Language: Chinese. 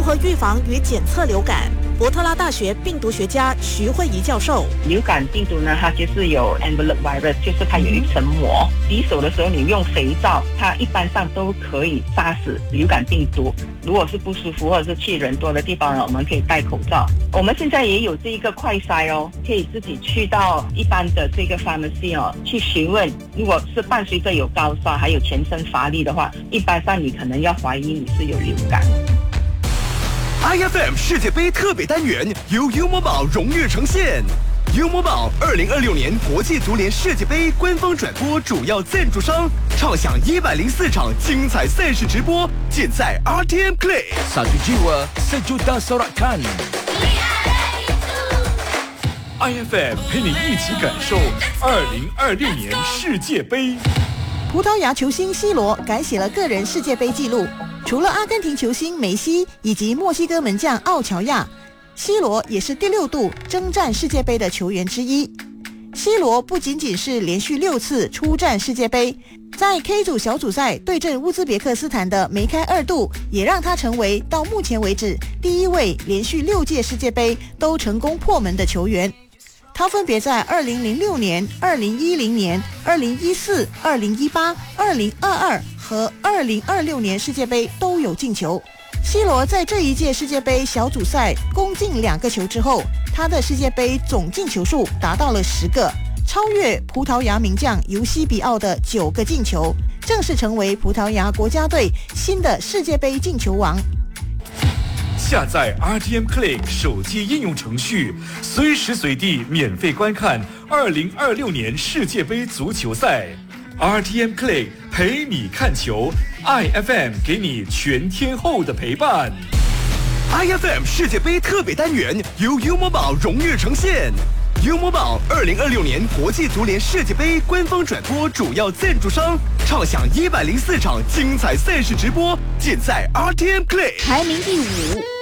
何预防与检测流感？伯特拉大学病毒学家徐慧仪教授， 流感病毒呢，它就是有 envelope virus， 就是它有一层膜。洗手的时候你用肥皂，它一般上都可以杀死流感病毒。如果是不舒服或者是去人多的地方呢，我们可以戴口罩。我们现在也有这一个快筛哦，可以自己去到一般的这个 pharmacy 哦，去询问。如果是伴随着有高烧还有全身乏力的话，一般上你可能要怀疑你是有流感。 IFM 世界杯特别单元由 U Mobile 荣誉呈现。U Mobile 2026年国际足联世界杯官方转播主要赞助商，畅享104场精彩赛事直播，尽在 RTM Play。 Satu jiwa, sejuta sorakan。 IFM 陪你一起感受2026年世界杯。 葡萄牙球星 C 罗改写了个人世界杯纪录。除了阿根廷球星梅西以及墨西哥门将奥乔亚，C 罗也是第6度征战世界杯的球员之一。C 罗不仅仅是连续6次出战世界杯，在 K 组小组赛对阵乌兹别克斯坦的梅开2度，也让他成为到目前为止第1位连续6届世界杯都成功破门的球员。他分别在2006年、2010年、2014、2018、2022和2026年世界杯都有进球。C 罗在这一届世界杯小组赛攻进2个球之后，他的世界杯总进球数达到了10个，超越葡萄牙名将尤西比奥的9个进球，正式成为葡萄牙国家队新的世界杯进球王。 下载 RTM Play 手机应用程序，随时随地免费观看2026年世界杯足球赛。RTM Play 陪你看球 ，IFM 给你全天候的陪伴。 IFM 世界杯特别单元由 U Mobile 荣誉呈现。U Mobile 2026年国际足联世界杯官方转播主要赞助商，畅享104场精彩赛事直播，尽在 RTM Play。 排名第5。